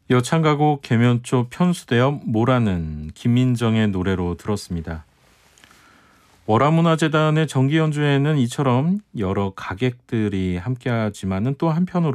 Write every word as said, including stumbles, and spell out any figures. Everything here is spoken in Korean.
여창가곡 계면초 편수대업 모라는 김민정의 노래로 들었습니다. 월화문화재단의 정기 연주에는 이처럼 여러 가객들이 함께하지만은 또 한편으로